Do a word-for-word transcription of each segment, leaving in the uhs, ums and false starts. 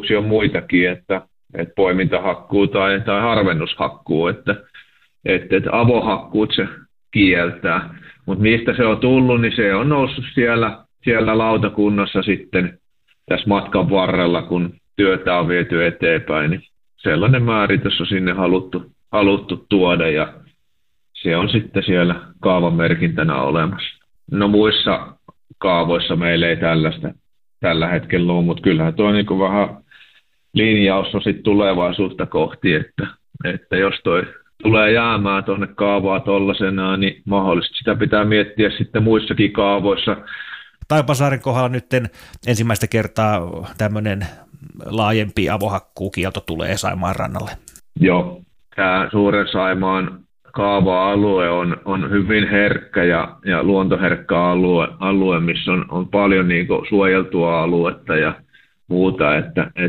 mahdollisuuksia on muitakin, että, että poimintahakkuu tai, tai harvennushakkuu, että, että, että avohakkuut se kieltää. Mutta mistä se on tullut, niin se on noussut siellä, siellä lautakunnassa sitten tässä matkan varrella, kun työtä on viety eteenpäin, niin sellainen määritys on sinne haluttu, haluttu tuoda ja se on sitten siellä kaavan merkintänä olemassa. No muissa kaavoissa meillä ei tällaista tällä hetkellä ole, mutta kyllähän tuo niin kuin vähän linjaus on sitten tulevaisuutta kohti, että, että jos toi tulee jäämään tuonne kaavaa tollasenaan, niin mahdollisesti sitä pitää miettiä sitten muissakin kaavoissa. Taipalsaaren kohdalla nyt ensimmäistä kertaa tämmöinen laajempi avohakkuukielto tulee Saimaan rannalle. Joo, tämä Suuren Saimaan kaava-alue on, on hyvin herkkä ja, ja luontoherkkä alue, alue missä on, on paljon niin kuin suojeltua aluetta ja muuta, että et,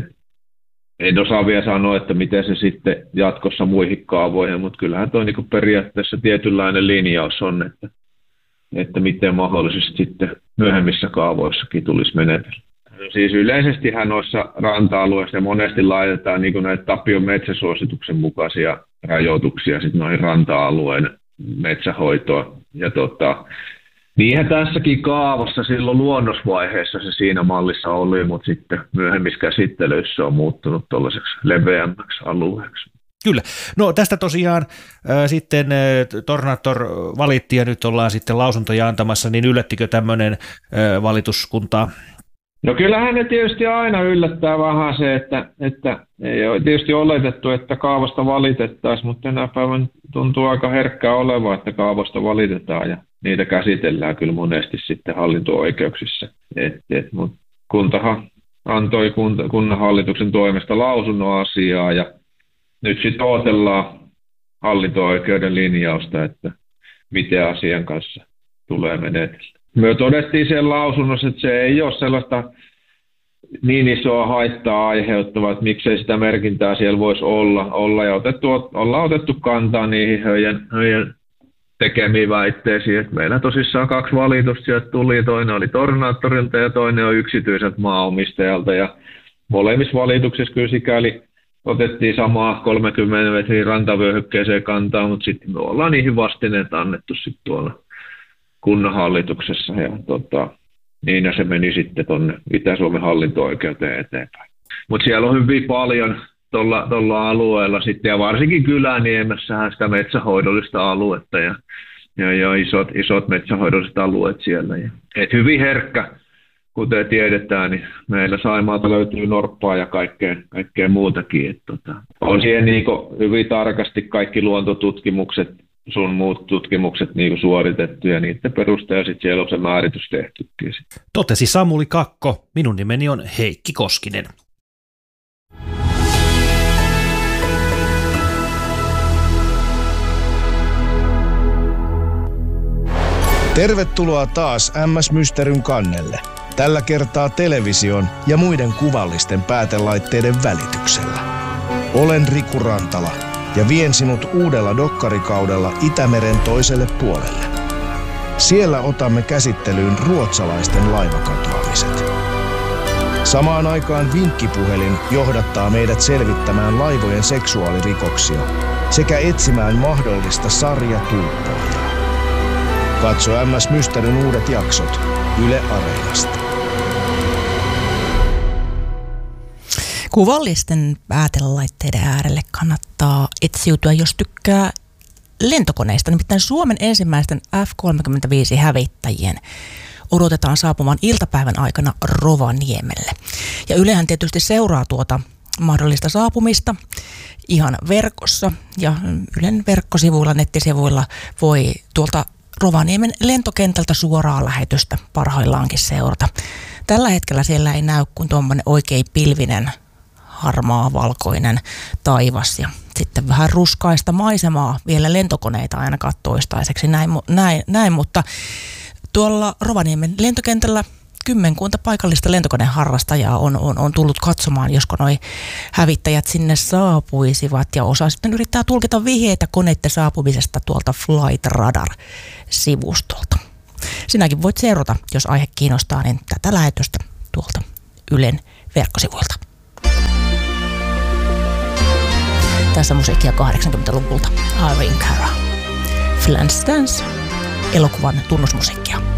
en osaa vielä sanoa, että miten se sitten jatkossa muihin kaavoihin, mutta kyllähän tuo niin kuin periaatteessa tietynlainen linjaus on, että, että miten mahdollisesti sitten myöhemmissä kaavoissakin tulisi menetellä. Siis yleisestihän noissa ranta-alueissa monesti laitetaan niin kuin näitä Tapion metsäsuosituksen mukaisia rajoituksia sitten noihin ranta-alueen metsähoitoa. Ja tota, niinhän tässäkin kaavassa silloin luonnosvaiheessa se siinä mallissa oli, mutta sitten myöhemmissä käsittelyissä on muuttunut tuollaiseksi leveämmäksi alueeksi. Kyllä. No tästä tosiaan äh, sitten äh, Tornator valitti ja nyt ollaan sitten lausuntoja antamassa, niin yllättikö tämmöinen äh, valituskunta? No kyllähän ne tietysti aina yllättää vähän se, että, että ei ole tietysti oletettu, että kaavasta valitettaisiin, mutta tänä päivänä tuntuu aika herkkää oleva, että kaavasta valitetaan ja niitä käsitellään kyllä monesti sitten hallinto-oikeuksissa. Et, et, mutta kuntahan antoi kunta, kunnanhallituksen toimesta lausunnon asiaa ja nyt sitten odotellaan hallinto-oikeuden linjausta, että miten asian kanssa tulee menetellä. Me todettiin siellä lausunnossa, että se ei ole sellaista niin isoa haittaa aiheuttavaa, että miksei sitä merkintää siellä voisi olla, olla ja otettu, ollaan otettu kantaa niihin heidän, heidän tekemiin väitteisiin. Että meillä tosissaan kaksi valitusta sieltä tuli, toinen oli Tornaattorilta ja toinen on yksityiseltä maanomistajalta ja molemmissa valituksissa kyllä sikäli otettiin samaa kolmekymmentä metrin rantavyöhykkeeseen kantaa, mutta sitten me ollaan niihin vastineet annettu sitten tuolla kunnanhallituksessa ja tota, niin se meni sitten tuonne Itä-Suomen hallinto-oikeuteen eteenpäin. Mutta siellä on hyvin paljon tuolla alueella sitten ja varsinkin Kyläniemessähän sitä metsähoidollista aluetta ja, ja, ja isot, isot metsähoidolliset alueet siellä. Ja, et hyvin herkkä, kuten tiedetään, niin meillä Saimaalta löytyy norppaa ja kaikkea, kaikkea muutakin. Et tota, on siihen niinku hyvin tarkasti kaikki luontotutkimukset sun muut tutkimukset niin suoritettu ja niiden perusteella sitten siellä on se määritys tehtykin. Totesi Samuli Kakko, minun nimeni on Heikki Koskinen. Tervetuloa taas M S Mysteryn kannelle. Tällä kertaa television ja muiden kuvallisten päätelaitteiden välityksellä. Olen Riku Rantala ja vien sinut uudella dokkarikaudella Itämeren toiselle puolelle. Siellä otamme käsittelyyn ruotsalaisten laivakatoamiset. Samaan aikaan vinkkipuhelin johdattaa meidät selvittämään laivojen seksuaalirikoksia sekä etsimään mahdollista sarjatuuppoajaa. Katso M S Mysterin uudet jaksot Yle Areenasta. Kuvallisten päätelaitteiden äärelle kannattaa etsiutyä, jos tykkää lentokoneista. Nimittäin Suomen ensimmäisten F kolmekymmentäviisi hävittäjien odotetaan saapumaan iltapäivän aikana Rovaniemelle. Ja Ylehän tietysti seuraa tuota mahdollista saapumista ihan verkossa. Ja Ylen verkkosivuilla, nettisivuilla voi tuolta Rovaniemen lentokentältä suoraa lähetystä parhaillaankin seurata. Tällä hetkellä siellä ei näy kuin tuommoinen oikein pilvinen, harmaa, valkoinen taivas ja sitten vähän ruskaista maisemaa, vielä lentokoneita ainakaan toistaiseksi, näin, näin, näin, mutta tuolla Rovaniemen lentokentällä kymmenkunta paikallista lentokoneharrastajaa on, on, on tullut katsomaan, josko noi hävittäjät sinne saapuisivat ja osa sitten yrittää tulkita vihjeitä koneiden saapumisesta tuolta Flight Radar-sivustolta. Sinäkin voit seurata, jos aihe kiinnostaa, niin tätä lähetystä tuolta Ylen verkkosivuilta. Tässä musiikkia kahdeksankymmentäluvulta. Irene Cara. Flanders Dance, elokuvan tunnusmusiikkia.